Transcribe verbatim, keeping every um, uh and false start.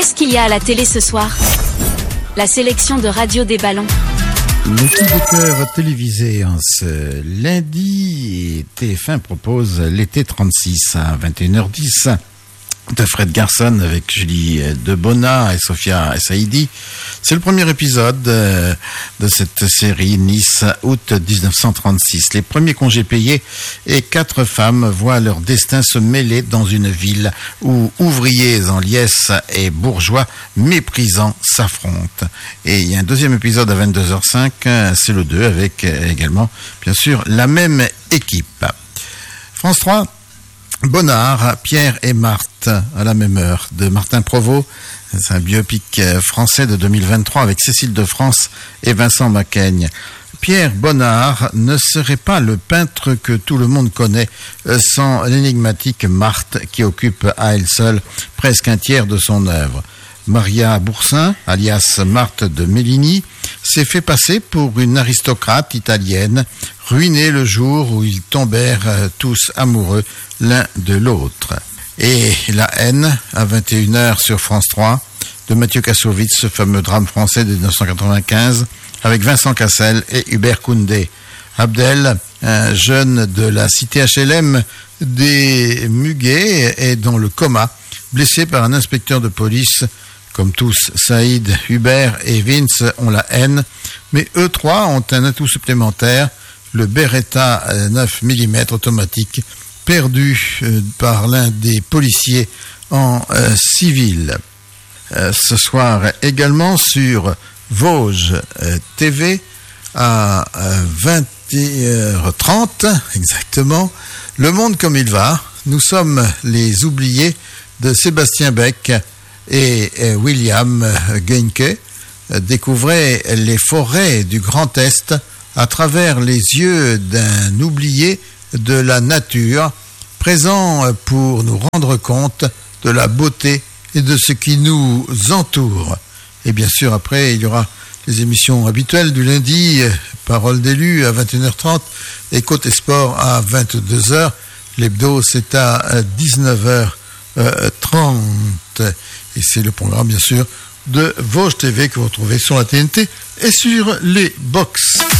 Qu'est-ce qu'il y a à la télé ce soir? La sélection de Radio des Ballons. Le coup de cœur télévisé en ce lundi, et T F un propose l'été trente-six à vingt et une heures dix de Fred Garson avec Julie Debona et Sophia Saïdi. C'est le premier épisode de cette série Nice-août dix-neuf cent trente-six. Les premiers congés payés et quatre femmes voient leur destin se mêler dans une ville où ouvriers en liesse et bourgeois méprisants s'affrontent. Et il y a un deuxième épisode à vingt-deux heures cinq, c'est le deux, avec également, bien sûr, la même équipe. France trois, Bonnard, Pierre et Marthe, à la même heure, de Martin Provost. C'est un biopic français de deux mille vingt-trois avec Cécile de France et Vincent Macaigne. Pierre Bonnard ne serait pas le peintre que tout le monde connaît sans l'énigmatique Marthe qui occupe à elle seule presque un tiers de son œuvre. Maria Boursin, alias Marthe de Méligny, s'est fait passer pour une aristocrate italienne, ruinée le jour où ils tombèrent tous amoureux l'un de l'autre. Et La haine, à vingt et une heures sur France trois, de Mathieu Kassovitz, ce fameux drame français de dix-neuf cent quatre-vingt-quinze, avec Vincent Cassel et Hubert Koundé. Abdel, un jeune de la cité H L M des Muguets, est dans le coma, blessé par un inspecteur de police. Comme tous, Saïd, Hubert et Vince ont la haine, mais eux trois ont un atout supplémentaire, le Beretta neuf millimètres automatique, perdu par l'un des policiers en euh, civil. Euh, ce soir également sur Vosges euh, T V à euh, vingt et une heures trente exactement, Le Monde comme il va. Nous sommes les oubliés de Sébastien Beck et euh, William Geinke. Euh, découvrez les forêts du Grand Est à travers les yeux d'un oublié de la nature, présent pour nous rendre compte de la beauté et de ce qui nous entoure. Et bien sûr, après, il y aura les émissions habituelles du lundi, Parole d'élus à vingt et une heures trente et Côté Sport à vingt-deux heures. L'hebdo, c'est à dix-neuf heures trente. Et c'est le programme, bien sûr, de Vosges T V que vous retrouvez sur la T N T et sur les box.